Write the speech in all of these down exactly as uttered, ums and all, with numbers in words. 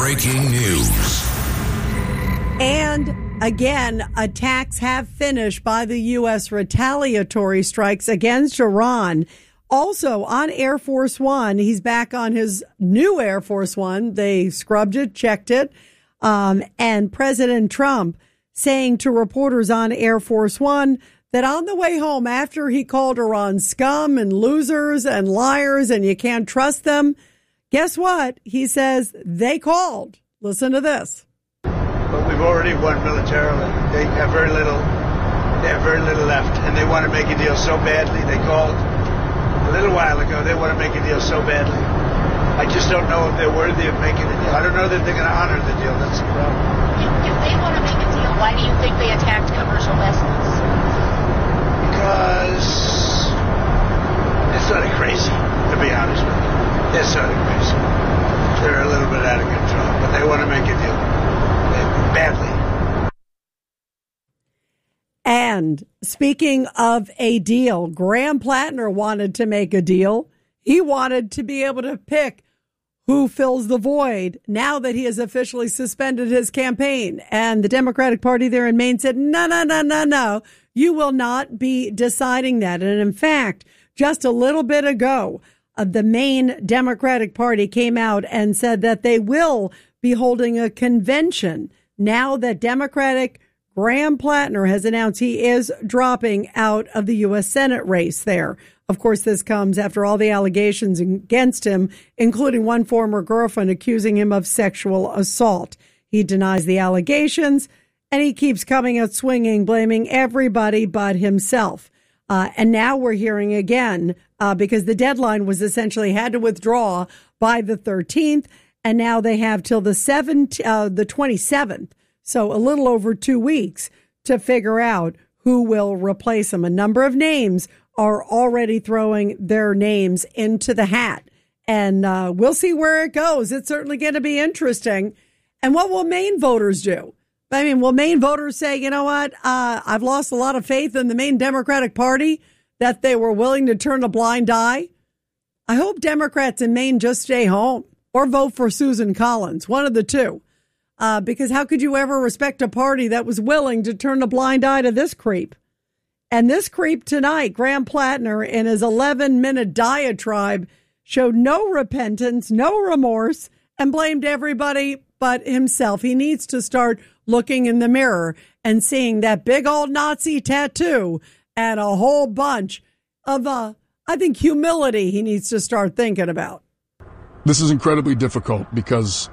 breaking news. And again, attacks have finished by the U S retaliatory strikes against Iran. Also on Air Force One, he's back on his new Air Force One. They scrubbed it, checked it. Um, and President Trump saying to reporters on Air Force One that on the way home, after he called Iran scum and losers and liars and you can't trust them, guess what? He says they called. Listen to this. But we've already won militarily. They have very little. They have very little left, and they want to make a deal so badly. They called a little while ago. They want to make a deal so badly. I just don't know if they're worthy of making a deal. I don't know that they're going to honor the deal. That's the problem. If they want to make a deal, why do you think they attacked commercial vessels? Because they're sort of crazy, to be honest with you. They're sort of crazy. They're a little bit out of control, but they want to make a deal. Badly. And speaking of a deal, Graham Plattner wanted to make a deal. He wanted to be able to pick who fills the void now that he has officially suspended his campaign. And the Democratic Party there in Maine said, no, no, no, no, no. You will not be deciding that. And in fact, just a little bit ago, uh, the Maine Democratic Party came out and said that they will be holding a convention now that Democratic Graham Plattner has announced he is dropping out of the U S Senate race there. Of course, this comes after all the allegations against him, including one former girlfriend accusing him of sexual assault. He denies the allegations, and he keeps coming out swinging, blaming everybody but himself. Uh, and now we're hearing again, uh, because the deadline was essentially had to withdraw by the thirteenth. And now they have till the seventh, uh, the twenty-seventh, so a little over two weeks to figure out who will replace him. A number of names are already throwing their names into the hat, and uh, we'll see where it goes. It's certainly going to be interesting. And what will Maine voters do? I mean, will Maine voters say, you know what, uh, I've lost a lot of faith in the Maine Democratic Party, that they were willing to turn a blind eye? I hope Democrats in Maine just stay home. Or vote for Susan Collins, one of the two. Uh, because how could you ever respect a party that was willing to turn a blind eye to this creep? And this creep tonight, Graham Plattner, in his eleven-minute diatribe, showed no repentance, no remorse, and blamed everybody but himself. He needs to start looking in the mirror and seeing that big old Nazi tattoo and a whole bunch of, uh, I think, humility he needs to start thinking about. This is incredibly difficult because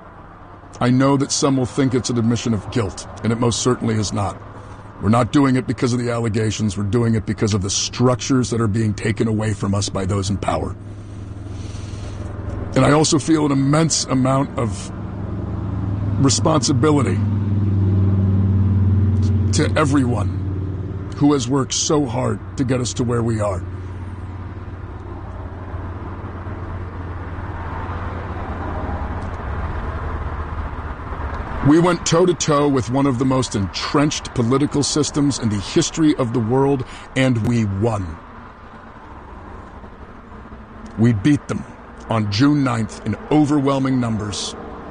I know that some will think it's an admission of guilt, and it most certainly is not. We're not doing it because of the allegations. We're doing it because of the structures that are being taken away from us by those in power. And I also feel an immense amount of responsibility to everyone who has worked so hard to get us to where we are. We went toe-to-toe with one of the most entrenched political systems in the history of the world, and we won. We beat them on June ninth in overwhelming numbers.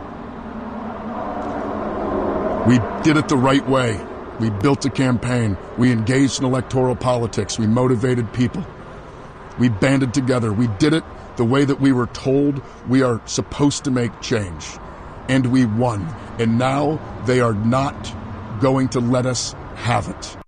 We did it the right way. We built a campaign. We engaged in electoral politics. We motivated people. We banded together. We did it the way that we were told we are supposed to make change. And we won. And now they are not going to let us have it.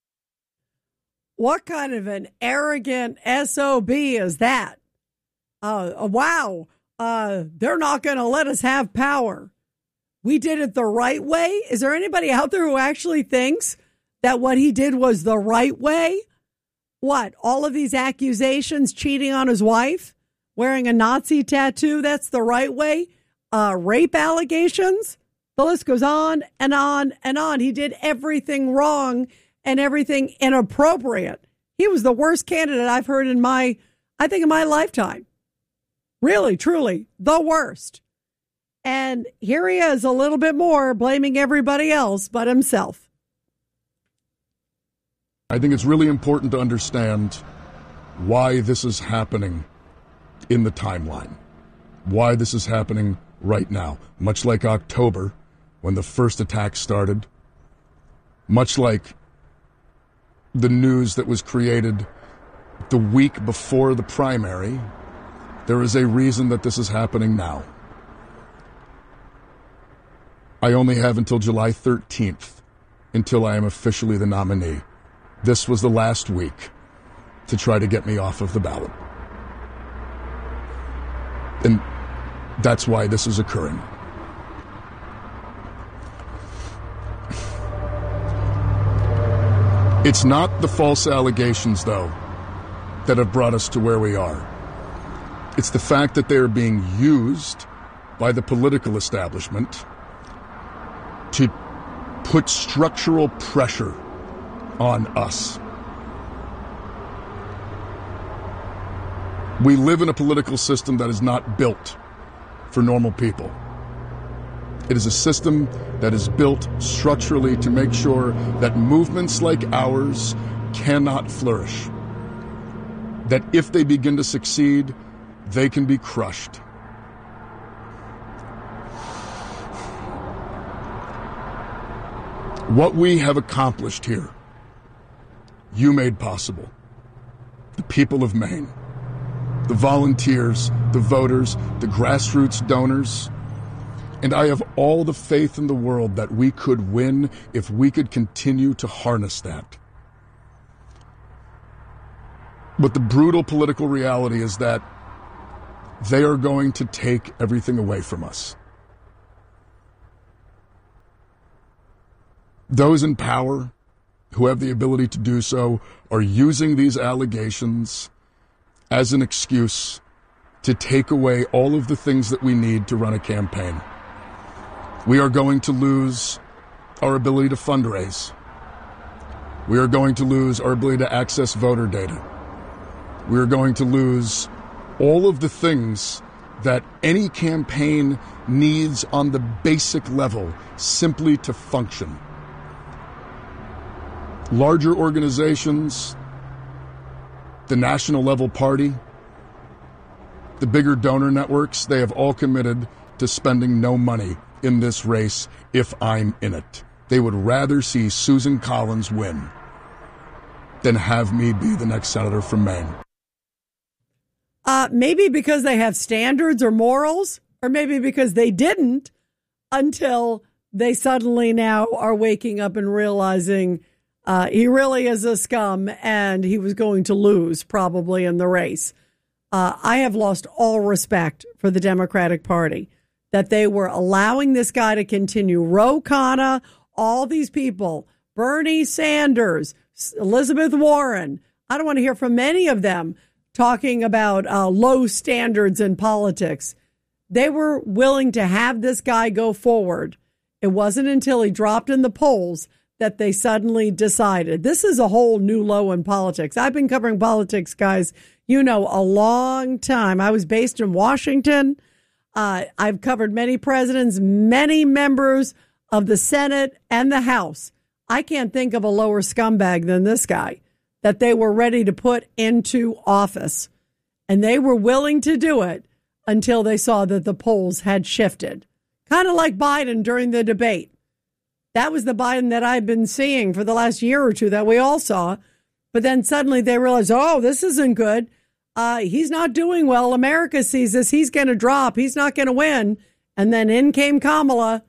What kind of an arrogant S O B is that? Uh, wow. Uh, they're not going to let us have power. We did it the right way. Is there anybody out there who actually thinks that what he did was the right way? What? All of these accusations, cheating on his wife, wearing a Nazi tattoo, that's the right way? Uh, rape allegations? The list goes on and on and on. He did everything wrong and everything inappropriate. He was the worst candidate I've heard in my, I think in my lifetime. Really, truly, the worst. And here he is a little bit more blaming everybody else but himself. I think it's really important to understand why this is happening in the timeline, why this is happening right now, much like October when the first attack started, much like the news that was created the week before the primary. There is a reason that this is happening now. I only have until July thirteenth until I am officially the nominee. This was the last week to try to get me off of the ballot. And that's why this is occurring. It's not the false allegations, though, that have brought us to where we are. It's the fact that they are being used by the political establishment to put structural pressure on us. We live in a political system that is not built for normal people. It is a system that is built structurally to make sure that movements like ours cannot flourish. That if they begin to succeed, they can be crushed. What we have accomplished here, you made possible. The people of Maine, the volunteers, the voters, the grassroots donors, and I have all the faith in the world that we could win if we could continue to harness that. But the brutal political reality is that they are going to take everything away from us. Those in power who have the ability to do so are using these allegations as an excuse to take away all of the things that we need to run a campaign. We are going to lose our ability to fundraise. We are going to lose our ability to access voter data. We are going to lose all of the things that any campaign needs on the basic level simply to function. Larger organizations, the national level party, the bigger donor networks, they have all committed to spending no money in this race if I'm in it. They would rather see Susan Collins win than have me be the next senator from Maine. Uh, maybe because they have standards or morals, or maybe because they didn't until they suddenly now are waking up and realizing uh, he really is a scum and he was going to lose probably in the race. Uh, I have lost all respect for the Democratic Party, that they were allowing this guy to continue. Ro Khanna, all these people, Bernie Sanders, Elizabeth Warren. I don't want to hear from any of them talking about uh, low standards in politics. They were willing to have this guy go forward. It wasn't until he dropped in the polls that they suddenly decided this is a whole new low in politics. I've been covering politics, guys, you know, a long time. I was based in Washington. Uh, I've covered many presidents, many members of the Senate and the House. I can't think of a lower scumbag than this guy that they were ready to put into office. And they were willing to do it until they saw that the polls had shifted. Kind of like Biden during the debate. That was the Biden that I've been seeing for the last year or two that we all saw. But then suddenly they realized, oh, this isn't good. Uh, he's not doing well. America sees this. He's going to drop. He's not going to win. And then in came Kamala.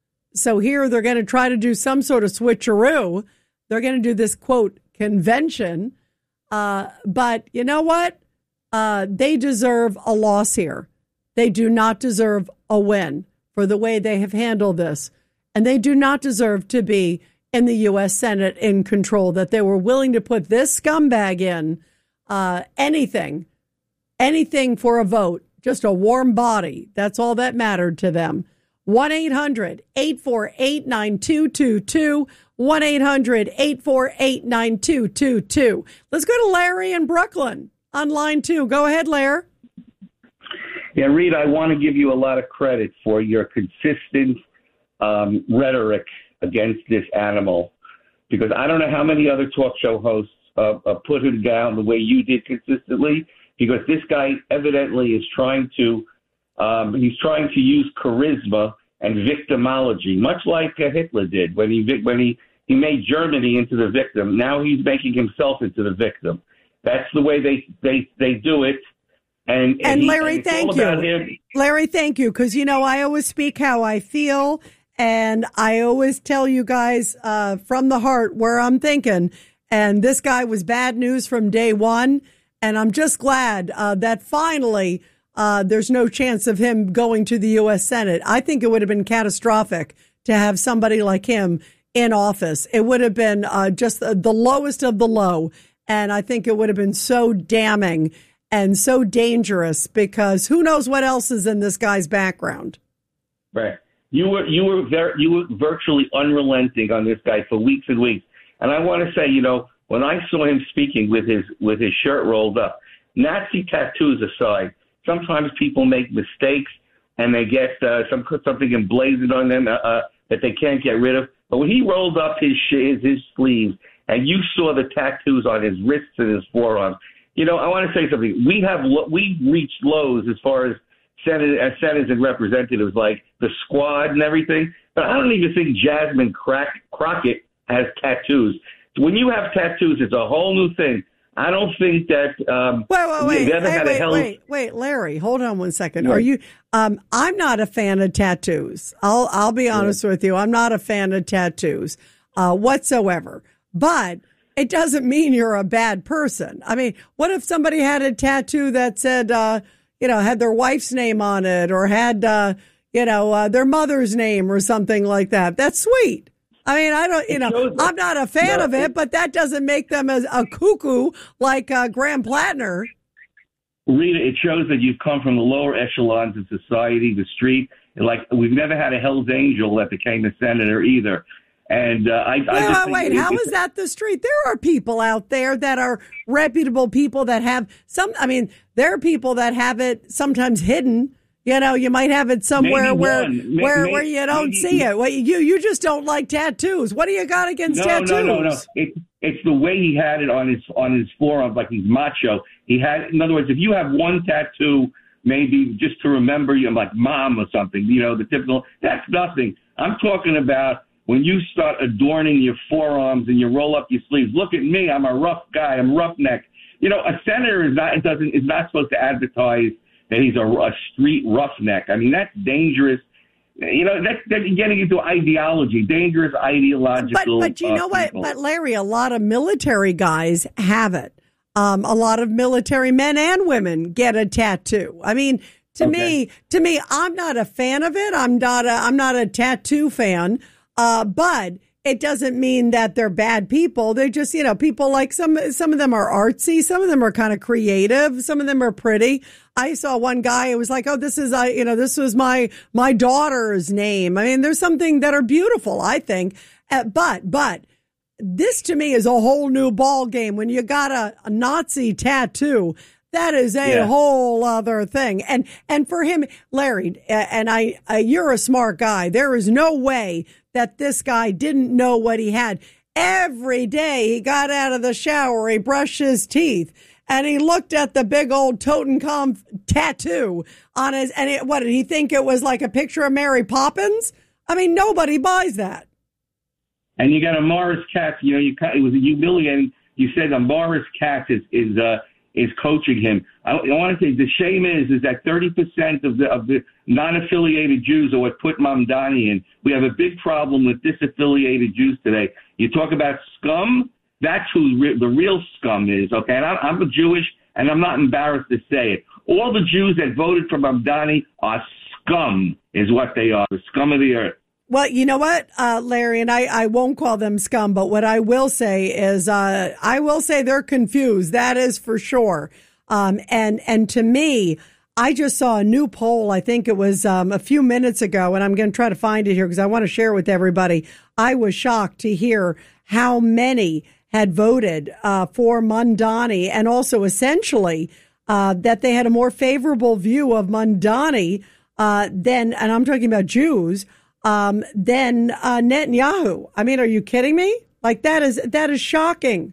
So here they're going to try to do some sort of switcheroo. They're going to do this, quote, convention. Uh, but you know what? Uh, they deserve a loss here. They do not deserve a win for the way they have handled this. And they do not deserve to be in the U S Senate in control, that they were willing to put this scumbag in uh, anything, anything for a vote, just a warm body. That's all that mattered to them. one eight hundred eight four eight nine two two two. one eight hundred eight four eight nine two two two. Let's go to Larry in Brooklyn on line two. Go ahead, Larry. Yeah, Reed, I want to give you a lot of credit for your consistent um, rhetoric against this animal, because I don't know how many other talk show hosts uh, uh, put him down the way you did consistently, because this guy evidently is trying to Um, he's trying to use charisma and victimology, much like uh, Hitler did when he when he, he made Germany into the victim. Now he's making himself into the victim. That's the way they they, they do it. And, and, and he, Larry, and thank you. Larry, thank you. Because, you know, I always speak how I feel. And I always tell you guys uh, from the heart where I'm thinking. And this guy was bad news from day one. And I'm just glad uh, that finally uh, there's no chance of him going to the U S Senate. I think it would have been catastrophic to have somebody like him in office. It would have been uh, just the, the lowest of the low. And I think it would have been so damning and so dangerous because who knows what else is in this guy's background. Right. You were you were very, you were virtually unrelenting on this guy for weeks and weeks. And I want to say, you know, when I saw him speaking with his with his shirt rolled up, Nazi tattoos aside, sometimes people make mistakes and they get uh, some something emblazoned on them uh, uh, that they can't get rid of. But when he rolled up his his, his sleeves and you saw the tattoos on his wrists and his forearms, you know, I want to say something. We have we reached lows as far as senators, as senators and representatives, like the squad and everything. But I don't even think Jasmine Crack, Crockett has tattoos. When you have tattoos, it's a whole new thing. I don't think that. Um, wait, wait, wait, hey, wait, wait, hell- wait, wait, Larry, hold on one second. Yeah. Are you? Um, I'm not a fan of tattoos. I'll I'll be honest yeah. with you. I'm not a fan of tattoos uh, whatsoever. But it doesn't mean you're a bad person. I mean, what if somebody had a tattoo that said, uh, you know, had their wife's name on it or had, uh, you know, uh, their mother's name or something like that? That's sweet. I mean, I don't, you know, I'm not a fan no, of it, but that doesn't make them as a cuckoo like uh, Graham Plattner. Rita, it shows that you've come from the lower echelons of society, the street. Like, we've never had a Hell's Angel that became a senator either. And uh, I, wait, I just wait, wait. How is that the street? There are people out there that are reputable people that have some. I mean, there are people that have it sometimes hidden. You know, you might have it somewhere maybe where one. where maybe, where you don't maybe, see it. Well, you you just don't like tattoos. What do you got against no, tattoos? No, no, no, no. It, it's the way he had it on his on his forearm, like he's macho. He had, in other words, if you have one tattoo, maybe just to remember you, like mom or something. You know, the typical. That's nothing. I'm talking about. When you start adorning your forearms and you roll up your sleeves, look at me, I'm a rough guy, I'm roughneck. You know, a senator is not, it doesn't, is not supposed to advertise that he's a, a street roughneck. I mean, that's dangerous. You know, that's, that's getting into ideology, dangerous ideological. But, but you uh, know what? people. But Larry, a lot of military guys have it. Um, a lot of military men and women get a tattoo. I mean, to okay. me, to me, I'm not a fan of it. I'm not a, I'm not a tattoo fan. Uh, but it doesn't mean that they're bad people. They just, you know, people like some, some of them are artsy. Some of them are kind of creative. Some of them are pretty. I saw one guy, it was like, oh, this is, I, you know, this was my, my daughter's name. I mean, there's something that are beautiful, I think. Uh, but, but this to me is a whole new ball game. When you got a, a Nazi tattoo, that is a yeah. whole other thing. And, and for him, Larry, and I, uh, you're a smart guy. There is no way that this guy didn't know what he had. Every day he got out of the shower, he brushed his teeth, and he looked at the big old Totenkopf tattoo on his, and it, what did he think it was, like a picture of Mary Poppins? I mean, nobody buys that. And you got a Morris Katz, you know, you it was humiliating. You said that Morris Katz is, is, uh, is coaching him. I, I want to say the shame is is that thirty percent of the of the non-affiliated Jews are what put Mamdani in. We have a big problem with disaffiliated Jews today. You talk about scum, that's who re- the real scum is, okay? And I'm, I'm a Jewish, and I'm not embarrassed to say it. All the Jews that voted for Mamdani are scum, is what they are, the scum of the earth. Well, you know what, uh, Larry, and I, I won't call them scum, but what I will say is uh, I will say they're confused. That is for sure. Um, and and to me, I just saw a new poll. I think it was um, a few minutes ago, and I'm going to try to find it here because I want to share it with everybody. I was shocked to hear how many had voted uh, for Mamdani, and also essentially uh, that they had a more favorable view of Mamdani uh, than, and I'm talking about Jews, um, than uh, Netanyahu. I mean, are you kidding me? Like that is that is shocking,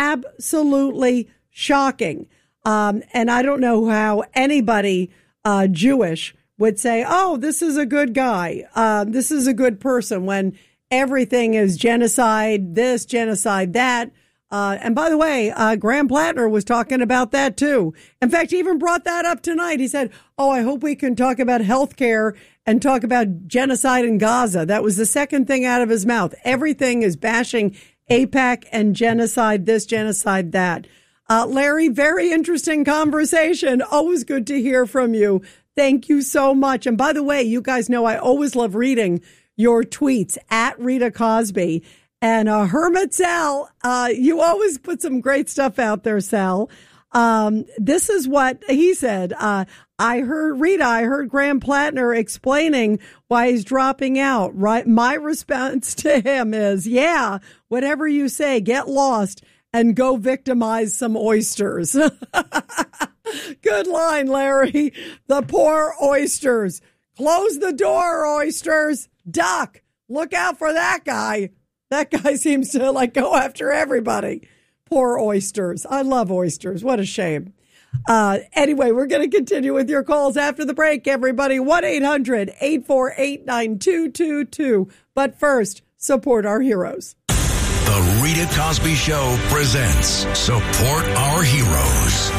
absolutely shocking. Um, and I don't know how anybody uh, Jewish would say, oh, this is a good guy. Uh, this is a good person, when everything is genocide, this, genocide, that. Uh, and by the way, uh, Graham Plattner was talking about that too. In fact, he even brought that up tonight. He said, oh, I hope we can talk about health care and talk about genocide in Gaza. That was the second thing out of his mouth. Everything is bashing AIPAC and genocide, this, genocide, that. Uh, Larry, very interesting conversation. Always good to hear from you. Thank you so much. And by the way, you guys know I always love reading your tweets at Rita Cosby. And uh, Hermit Sal, uh, you always put some great stuff out there, Sal. Um, this is what he said. Uh, I heard, Rita, I heard Graham Plattner explaining why he's dropping out. Right. My response to him is, yeah, whatever you say, get lost and go victimize some oysters. Good line, Larry. The poor oysters. Close the door, oysters. Duck. Look out for that guy. That guy seems to like go after everybody. Poor oysters. I love oysters. What a shame. Uh, anyway, we're going to continue with your calls after the break, everybody. one eight hundred eight four eight nine two two two. But first, support our heroes. The Rita Cosby Show presents Support Our Heroes.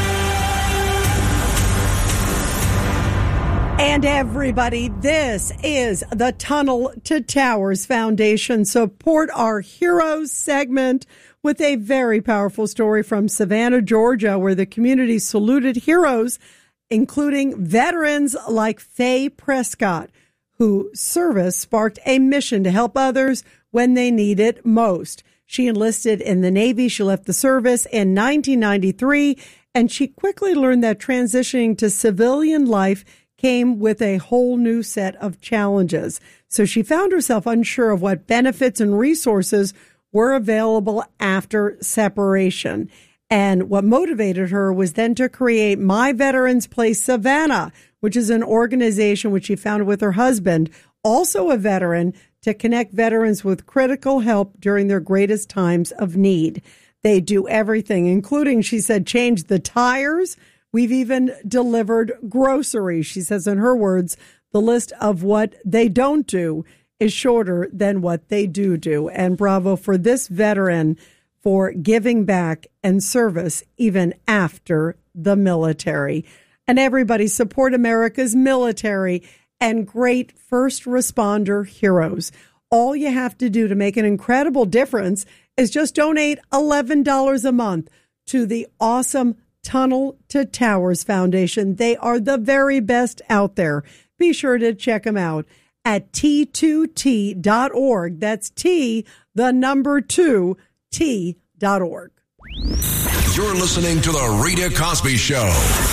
And everybody, this is the Tunnel to Towers Foundation Support Our Heroes segment with a very powerful story from Savannah, Georgia, where the community saluted heroes, including veterans like Faye Prescott, whose service sparked a mission to help others when they need it most. She enlisted in the Navy. She left the service in nineteen ninety-three, and she quickly learned that transitioning to civilian life came with a whole new set of challenges. So she found herself unsure of what benefits and resources were available after separation. And what motivated her was then to create My Veterans Place Savannah, which is an organization which she founded with her husband, also a veteran, to connect veterans with critical help during their greatest times of need. They do everything, including, she said, change the tires. We've even delivered groceries. She says, in her words, the list of what they don't do is shorter than what they do do. And bravo for this veteran for giving back and service even after the military. And everybody support America's military and great first responder heroes. All you have to do to make an incredible difference is just donate eleven dollars a month to the awesome Tunnel to Towers Foundation. They are the very best out there. Be sure to check them out at T two T dot org. That's T, the number two, T dot org. You're listening to The Rita Cosby Show.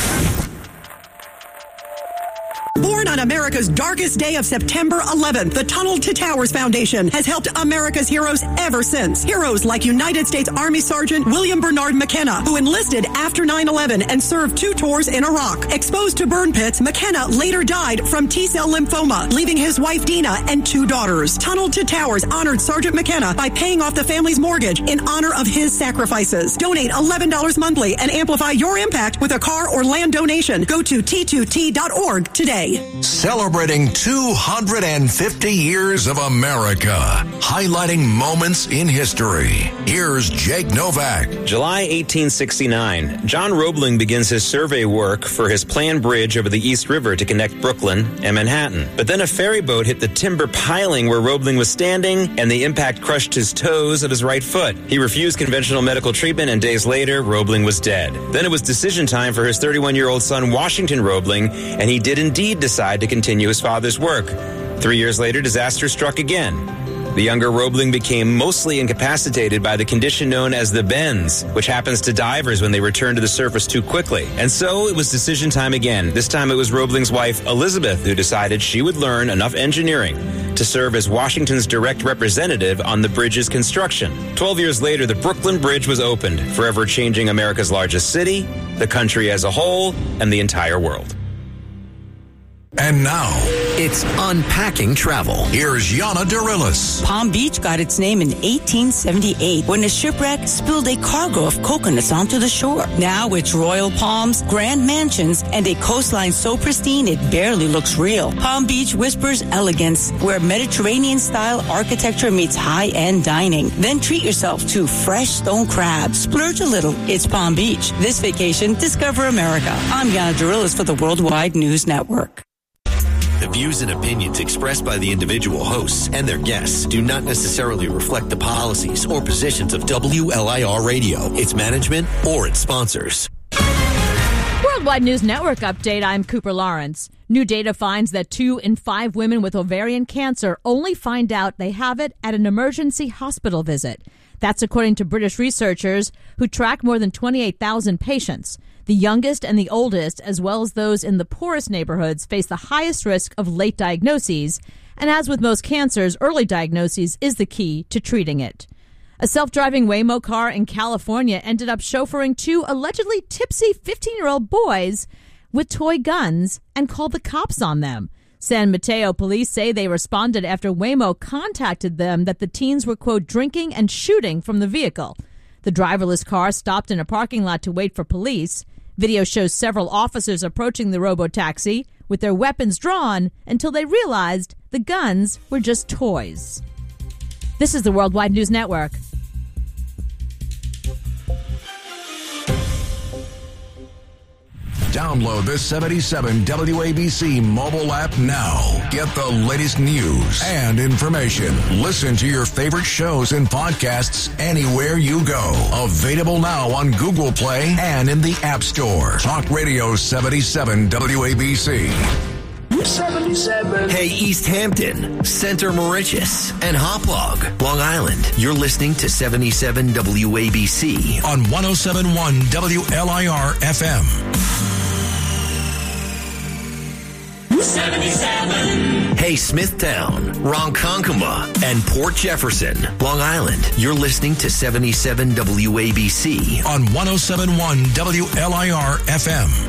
Born on America's darkest day of September eleventh, the Tunnel to Towers Foundation has helped America's heroes ever since. Heroes like United States Army Sergeant William Bernard McKenna, who enlisted after nine eleven and served two tours in Iraq. Exposed to burn pits, McKenna later died from T-cell lymphoma, leaving his wife Dina and two daughters. Tunnel to Towers honored Sergeant McKenna by paying off the family's mortgage in honor of his sacrifices. Donate eleven dollars monthly and amplify your impact with a car or land donation. Go to T two T dot org today. Celebrating two hundred fifty years of America, highlighting moments in history. Here's Jake Novak. July eighteen sixty-nine, John Roebling begins his survey work for his planned bridge over the East River to connect Brooklyn and Manhattan. But then a ferry boat hit the timber piling where Roebling was standing, and the impact crushed his toes of his right foot. He refused conventional medical treatment, and days later, Roebling was dead. Then it was decision time for his thirty-one-year-old son, Washington Roebling, and he did indeed decide to continue his father's work. Three years later, disaster struck again. The younger Roebling became mostly incapacitated by the condition known as the bends, which happens to divers when they return to the surface too quickly. And so it was decision time again. This time it was Roebling's wife, Elizabeth, who decided she would learn enough engineering to serve as Washington's direct representative on the bridge's construction. Twelve years later, the Brooklyn Bridge was opened, forever changing America's largest city, the country as a whole, and the entire world. And now, it's Unpacking Travel. Here's Yana Dirilis. Palm Beach got its name in eighteen seventy-eight when a shipwreck spilled a cargo of coconuts onto the shore. Now it's royal palms, grand mansions, and a coastline so pristine it barely looks real. Palm Beach whispers elegance, where Mediterranean-style architecture meets high-end dining. Then treat yourself to fresh stone crabs. Splurge a little. It's Palm Beach. This vacation, discover America. I'm Yana Dirilis for the Worldwide News Network. The views and opinions expressed by the individual hosts and their guests do not necessarily reflect the policies or positions of W L I R Radio, its management, or its sponsors. Worldwide News Network update. I'm Cooper Lawrence. New data finds that two in five women with ovarian cancer only find out they have it at an emergency hospital visit. That's according to British researchers who track more than twenty-eight thousand patients. The youngest and the oldest, as well as those in the poorest neighborhoods, face the highest risk of late diagnoses. And as with most cancers, early diagnoses is the key to treating it. A self-driving Waymo car in California ended up chauffeuring two allegedly tipsy fifteen-year-old boys with toy guns and called the cops on them. San Mateo police say they responded after Waymo contacted them that the teens were, quote, drinking and shooting from the vehicle. The driverless car stopped in a parking lot to wait for police. Video shows several officers approaching the robotaxi with their weapons drawn until they realized the guns were just toys. This is the Worldwide News Network. Download the seventy-seven W A B C mobile app now. Get the latest news and information. Listen to your favorite shows and podcasts anywhere you go. Available now on Google Play and in the App Store. Talk Radio seventy-seven W A B C. seventy-seven. Hey, East Hampton, Center Mauritius, and Hauppauge, Long Island. You're listening to seventy-seven W A B C on one oh seven point one W L I R F M. seventy-seven. Hey, Smithtown, Ronkonkoma, and Port Jefferson, Long Island. You're listening to seventy-seven W A B C on one oh seven point one W L I R F M.